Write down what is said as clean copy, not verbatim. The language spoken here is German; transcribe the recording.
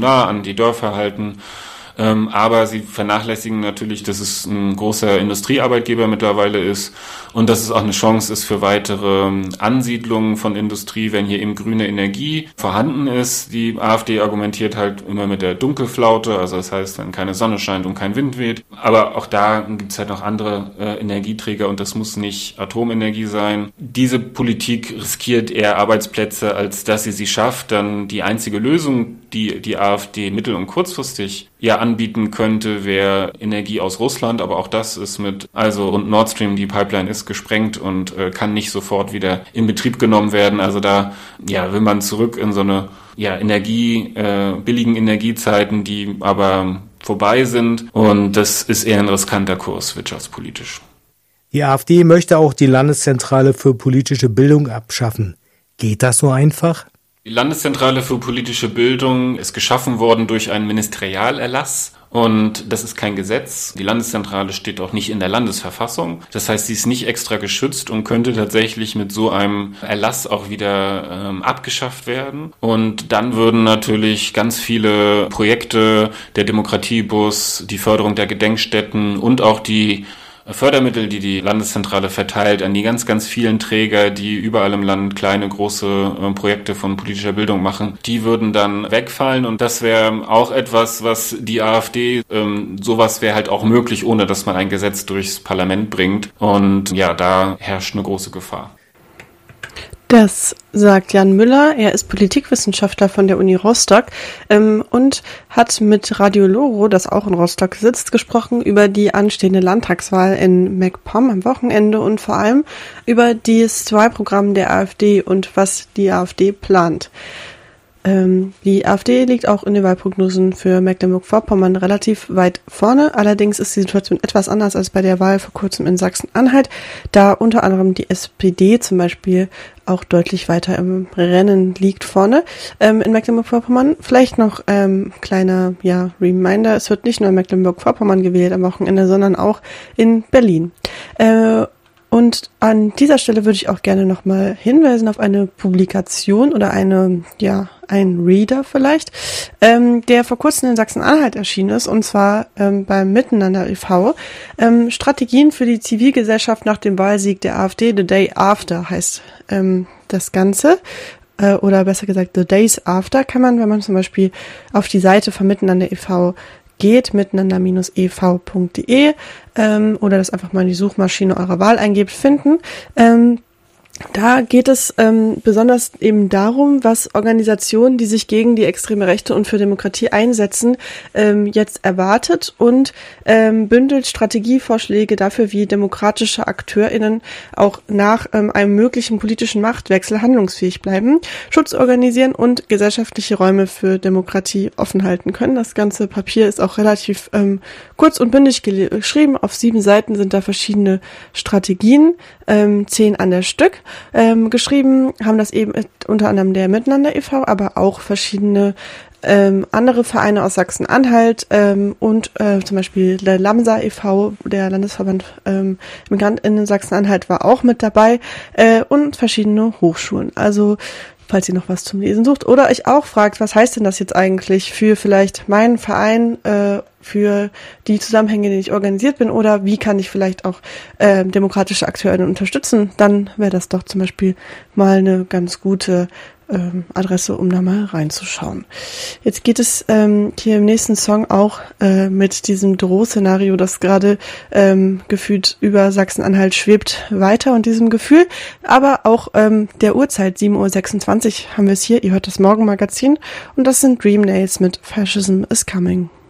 nah an die Dörfer halten. Aber sie vernachlässigen natürlich, dass es ein großer Industriearbeitgeber mittlerweile ist und dass es auch eine Chance ist für weitere Ansiedlungen von Industrie, wenn hier eben grüne Energie vorhanden ist. Die AfD argumentiert halt immer mit der Dunkelflaute, also das heißt, wenn keine Sonne scheint und kein Wind weht. Aber auch da gibt es halt noch andere Energieträger und das muss nicht Atomenergie sein. Diese Politik riskiert eher Arbeitsplätze, als dass sie schafft. Dann die einzige Lösung, die AfD mittel- und kurzfristig anbieten könnte, wäre Energie aus Russland, aber auch das ist und Nord Stream, die Pipeline ist gesprengt und kann nicht sofort wieder in Betrieb genommen werden. Also da will man zurück in so eine billigen Energiezeiten, die aber vorbei sind und das ist eher ein riskanter Kurs wirtschaftspolitisch. Die AfD möchte auch die Landeszentrale für politische Bildung abschaffen. Geht das so einfach? Die Landeszentrale für politische Bildung ist geschaffen worden durch einen Ministerialerlass und das ist kein Gesetz. Die Landeszentrale steht auch nicht in der Landesverfassung. Das heißt, sie ist nicht extra geschützt und könnte tatsächlich mit so einem Erlass auch wieder abgeschafft werden. Und dann würden natürlich ganz viele Projekte, der Demokratiebus, die Förderung der Gedenkstätten und auch die Fördermittel, die die Landeszentrale verteilt an die ganz, ganz vielen Träger, die überall im Land kleine, große Projekte von politischer Bildung machen, die würden dann wegfallen und das wäre auch etwas, was die AfD, sowas wäre halt auch möglich, ohne dass man ein Gesetz durchs Parlament bringt und da herrscht eine große Gefahr. Das sagt Jan Müller. Er ist Politikwissenschaftler von der Uni Rostock und hat mit Radio Loro, das auch in Rostock sitzt, gesprochen über die anstehende Landtagswahl in MacPom am Wochenende und vor allem über das Wahlprogramm der AfD und was die AfD plant. Die AfD liegt auch in den Wahlprognosen für Mecklenburg-Vorpommern relativ weit vorne. Allerdings ist die Situation etwas anders als bei der Wahl vor kurzem in Sachsen-Anhalt, da unter anderem die SPD zum Beispiel auch deutlich weiter im Rennen liegt vorne. In Mecklenburg-Vorpommern vielleicht noch kleiner Reminder, es wird nicht nur in Mecklenburg-Vorpommern gewählt am Wochenende, sondern auch in Berlin. Und an dieser Stelle würde ich auch gerne nochmal hinweisen auf eine Publikation oder ein Reader vielleicht, der vor kurzem in Sachsen-Anhalt erschienen ist, und zwar beim Miteinander e.V. Strategien für die Zivilgesellschaft nach dem Wahlsieg der AfD, The Day After heißt das Ganze. Oder besser gesagt, The Days After kann man, wenn man zum Beispiel auf die Seite von Miteinander e.V. geht, miteinander-ev.de oder das einfach mal in die Suchmaschine eurer Wahl eingebt, finden. Da geht es besonders eben darum, was Organisationen, die sich gegen die extreme Rechte und für Demokratie einsetzen, jetzt erwartet und bündelt Strategievorschläge dafür, wie demokratische AkteurInnen auch nach einem möglichen politischen Machtwechsel handlungsfähig bleiben, Schutz organisieren und gesellschaftliche Räume für Demokratie offen halten können. Das ganze Papier ist auch relativ kurz und bündig geschrieben. Auf 7 Seiten sind da verschiedene Strategien, 10 an der Stück. Geschrieben haben das eben unter anderem der Miteinander e.V., aber auch verschiedene andere Vereine aus Sachsen-Anhalt und zum Beispiel der LAMSA e.V., der Landesverband MigrantInnen Sachsen-Anhalt war auch mit dabei und verschiedene Hochschulen. Also falls ihr noch was zum Lesen sucht oder euch auch fragt, was heißt denn das jetzt eigentlich für vielleicht meinen Verein, für die Zusammenhänge, in denen ich organisiert bin oder wie kann ich vielleicht auch demokratische Akteure unterstützen, dann wäre das doch zum Beispiel mal eine ganz gute Adresse, um da mal reinzuschauen. Jetzt geht es hier im nächsten Song auch mit diesem Drohszenario, das gerade gefühlt über Sachsen-Anhalt schwebt, weiter und diesem Gefühl, aber auch der Uhrzeit, 7:26 Uhr haben wir es hier, ihr hört das Morgenmagazin und das sind Dream Nails mit Fascism is Coming.